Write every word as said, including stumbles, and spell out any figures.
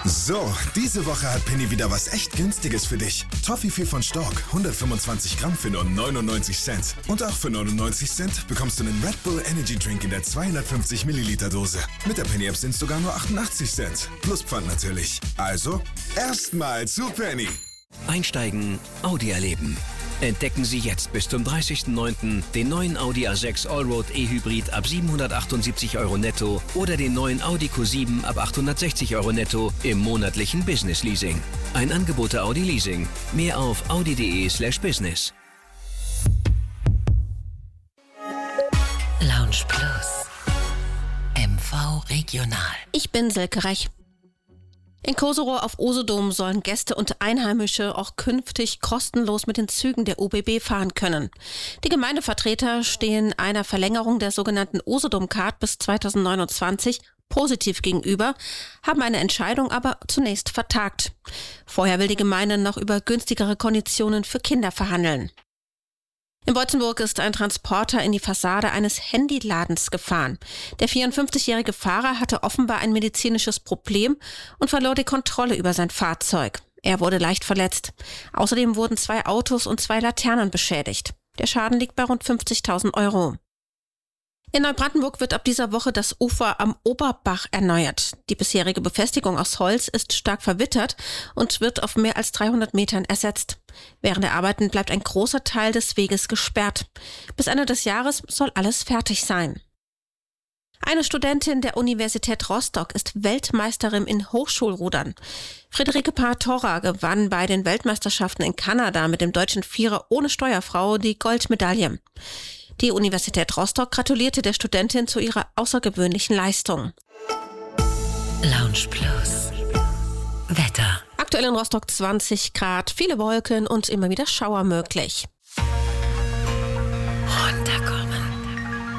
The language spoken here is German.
So, diese Woche hat Penny wieder was echt Günstiges für dich. Toffifee von Stork, hundertfünfundzwanzig Gramm für nur neunundneunzig Cent. Und auch für neunundneunzig Cent bekommst du einen Red Bull Energy Drink in der zweihundertfünfzig Milliliter Dose. Mit der Penny App sind es sogar nur achtundachtzig Cent. Plus Pfand natürlich. Also, erstmal zu Penny. Einsteigen, Audi erleben. Entdecken Sie jetzt bis zum dreißigsten neunten den neuen Audi A sechs Allroad E-Hybrid ab siebenhundertachtundsiebzig Euro netto oder den neuen Audi Q sieben ab achthundertsechzig Euro netto im monatlichen Business Leasing. Ein Angebot der Audi Leasing. Mehr auf audi.de slash business. Lounge Plus. M V Regional. Ich bin Silke Reich. In Koserow auf Usedom sollen Gäste und Einheimische auch künftig kostenlos mit den Zügen der U B B fahren können. Die Gemeindevertreter stehen einer Verlängerung der sogenannten Usedom-Card bis zweitausendneunundzwanzig positiv gegenüber, haben eine Entscheidung aber zunächst vertagt. Vorher will die Gemeinde noch über günstigere Konditionen für Kinder verhandeln. In Beutzenburg ist ein Transporter in die Fassade eines Handyladens gefahren. Der vierundfünfzigjährige Fahrer hatte offenbar ein medizinisches Problem und verlor die Kontrolle über sein Fahrzeug. Er wurde leicht verletzt. Außerdem wurden zwei Autos und zwei Laternen beschädigt. Der Schaden liegt bei rund fünfzigtausend Euro. In Neubrandenburg wird ab dieser Woche das Ufer am Oberbach erneuert. Die bisherige Befestigung aus Holz ist stark verwittert und wird auf mehr als dreihundert Metern ersetzt. Während der Arbeiten bleibt ein großer Teil des Weges gesperrt. Bis Ende des Jahres soll alles fertig sein. Eine Studentin der Universität Rostock ist Weltmeisterin in Hochschulrudern. Friederike Paar-Torra gewann bei den Weltmeisterschaften in Kanada mit dem deutschen Vierer ohne Steuerfrau die Goldmedaille. Die Universität Rostock gratulierte der Studentin zu ihrer außergewöhnlichen Leistung. Lounge Plus. Wetter. Aktuell in Rostock zwanzig Grad, viele Wolken und immer wieder Schauer möglich.